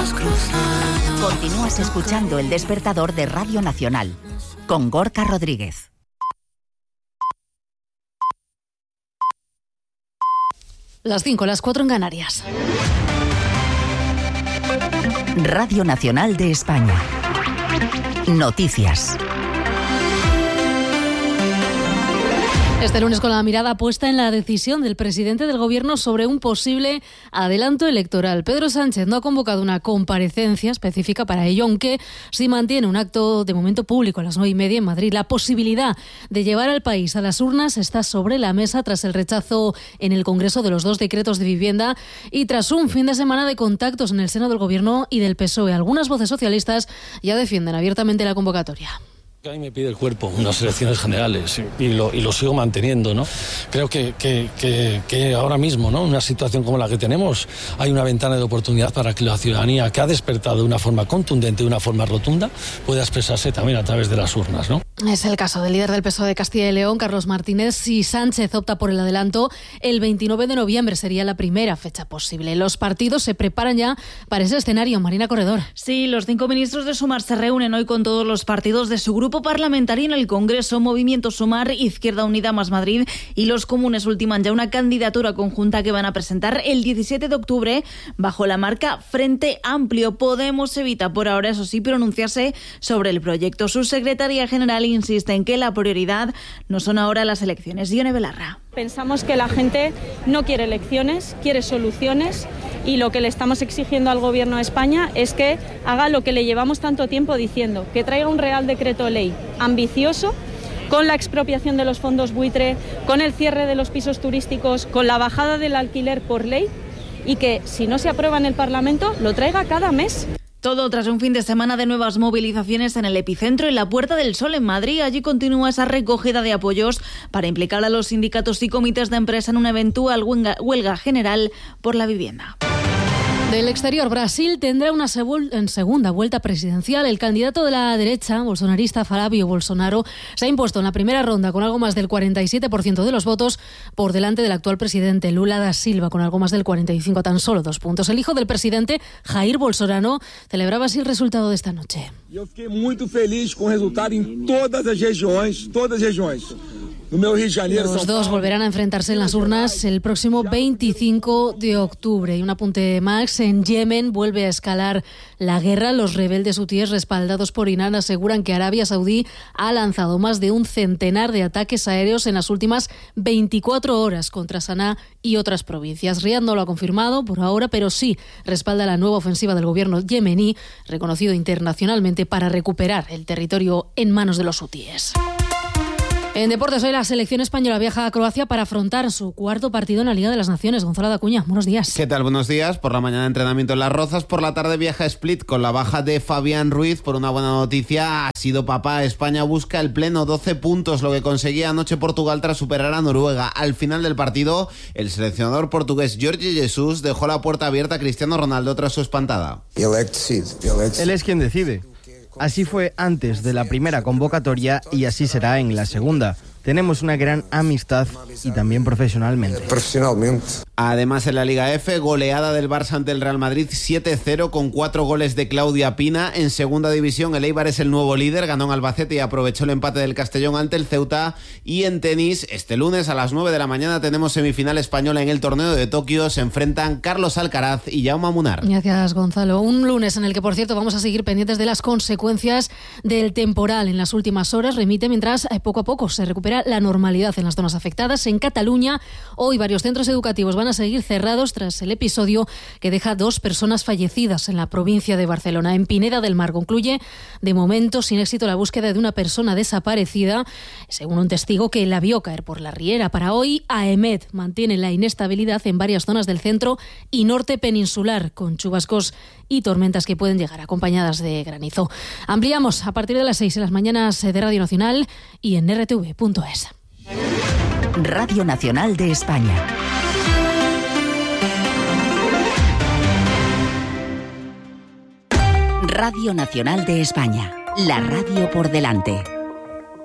Continúas escuchando El Despertador de Radio Nacional con Gorka Rodríguez. Las 5, las 4 en Canarias. Radio Nacional de España. Noticias. Este lunes con la mirada puesta en la decisión del presidente del Gobierno sobre un posible adelanto electoral. Pedro Sánchez no ha convocado una comparecencia específica para ello, aunque sí mantiene un acto de momento público a las 9:30 en Madrid. La posibilidad de llevar al país a las urnas está sobre la mesa tras el rechazo en el Congreso de los 2 decretos de vivienda y tras un fin de semana de contactos en el seno del Gobierno y del PSOE. Algunas voces socialistas ya defienden abiertamente la convocatoria. A mí me pide el cuerpo unas elecciones generales y lo sigo manteniendo, ¿no? Creo que ahora mismo, ¿no? En una situación como la que tenemos, hay una ventana de oportunidad para que la ciudadanía, que ha despertado de una forma contundente, de una forma rotunda, pueda expresarse también a través de las urnas, ¿no? Es el caso del líder del PSOE de Castilla y León, Carlos Martínez. Si Sánchez opta por el adelanto, el 29 de noviembre sería la primera fecha posible. Los partidos se preparan ya para ese escenario. Marina Corredor. Sí, los 5 ministros de Sumar se reúnen hoy con todos los partidos de su grupo parlamentario en el Congreso. Movimiento Sumar, Izquierda Unida más Madrid y los comunes ultiman ya una candidatura conjunta que van a presentar el 17 de octubre bajo la marca Frente Amplio. Podemos evita por ahora, eso sí, pronunciarse sobre el proyecto. Su secretaria general insiste en que la prioridad no son ahora las elecciones. Ione Belarra. Pensamos que la gente no quiere elecciones, quiere soluciones, y lo que le estamos exigiendo al Gobierno de España es que haga lo que le llevamos tanto tiempo diciendo, que traiga un Real Decreto Ley ambicioso, con la expropiación de los fondos buitre, con el cierre de los pisos turísticos, con la bajada del alquiler por ley, y que si no se aprueba en el Parlamento, lo traiga cada mes. Todo tras un fin de semana de nuevas movilizaciones en el epicentro, en la Puerta del Sol en Madrid. Allí continúa esa recogida de apoyos para implicar a los sindicatos y comités de empresa en una eventual huelga general por la vivienda. Del exterior, Brasil tendrá una segunda vuelta presidencial. El candidato de la derecha, bolsonarista Flavio Bolsonaro, se ha impuesto en la primera ronda con algo más del 47% de los votos por delante del actual presidente Lula da Silva con algo más del 45%, tan solo 2 puntos. El hijo del presidente, Jair Bolsonaro, celebraba así el resultado de esta noche. Yo fiquei muito feliz con el resultado en todas las regiones. Los dos volverán a enfrentarse en las urnas el próximo 25 de octubre. Y un apunte más, en Yemen vuelve a escalar la guerra. Los rebeldes hutíes respaldados por Irán aseguran que Arabia Saudí ha lanzado más de un centenar de ataques aéreos en las últimas 24 horas contra Saná y otras provincias. Riad no lo ha confirmado por ahora, pero sí respalda la nueva ofensiva del gobierno yemení, reconocido internacionalmente, para recuperar el territorio en manos de los hutíes. En deportes, hoy la selección española viaja a Croacia para afrontar su cuarto partido en la Liga de las Naciones. Gonzalo Dacuña, buenos días. ¿Qué tal? Buenos días. Por la mañana entrenamiento en Las Rozas, por la tarde viaja a Split con la baja de Fabián Ruiz. Por una buena noticia, ha sido papá. España busca el pleno, 12 puntos, lo que conseguía anoche Portugal tras superar a Noruega. Al final del partido, el seleccionador portugués Jorge Jesus dejó la puerta abierta a Cristiano Ronaldo tras su espantada. Él es quien decide. Así fue antes de la primera convocatoria y así será en la segunda. Tenemos una gran amistad y también profesionalmente. Además, en la Liga F, goleada del Barça ante el Real Madrid 7-0 con 4 goles de Claudia Pina. En segunda división, el Eibar es el nuevo líder, ganó en Albacete y aprovechó el empate del Castellón ante el Ceuta. Y en tenis, este lunes a las 9 de la mañana tenemos semifinal española en el torneo de Tokio. Se enfrentan Carlos Alcaraz y Jaume Munar. Gracias, Gonzalo. Un lunes en el que, por cierto, vamos a seguir pendientes de las consecuencias del temporal en las últimas horas. Remite mientras poco a poco se recupera la normalidad en las zonas afectadas. En Cataluña, hoy varios centros educativos van a seguir cerrados tras el episodio que deja 2 personas fallecidas en la provincia de Barcelona. En Pineda del Mar concluye de momento sin éxito la búsqueda de una persona desaparecida, según un testigo que la vio caer por la riera. Para hoy, AEMET mantiene la inestabilidad en varias zonas del centro y norte peninsular, con chubascos y tormentas que pueden llegar acompañadas de granizo. Ampliamos a partir de las 6 en las mañanas de Radio Nacional y en rtv.es. Radio Nacional de España. Radio Nacional de España. La radio por delante.